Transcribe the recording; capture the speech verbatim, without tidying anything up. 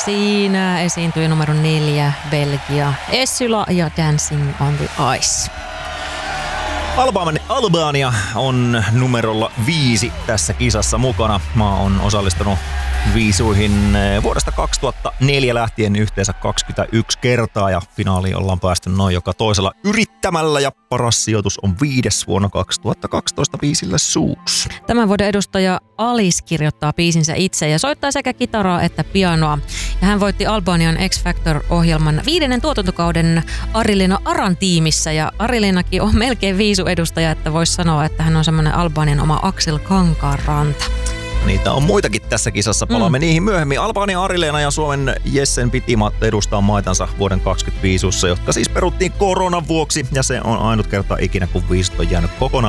siinä esiintyi numero neljä, Belgia, Essula ja Dancing on the Ice. Albania on numerolla viisi tässä kisassa mukana. Maa on osallistunut viisuihin vuodesta kaksituhattaneljä lähtien yhteensä kaksikymmentäyksi kertaa ja finaaliin ollaan päästy noin joka toisella yrittämällä ja paras sijoitus on viides vuonna kaksituhattakaksitoista biisillä Suus. Tämän vuoden edustaja Alice kirjoittaa biisinsä itse ja soittaa sekä kitaraa että pianoa. Ja hän voitti Albanian X Factor-ohjelman viidennen tuotantokauden Arilina Aran tiimissä ja Arilinakin on melkein viisuedustaja, että voisi sanoa, että hän on semmoinen Albanian oma Aksel Kankaanranta. Niitä on muitakin tässä kisassa. Palaamme mm. niihin myöhemmin. Albania Arileena ja Suomen Jessen Pitimat edustaa maitansa vuoden kaksikymmentä viisussa, jotka siis peruttiin koronan vuoksi. Ja se on ainut kerta ikinä, kun viisut on jäänyt kokonaan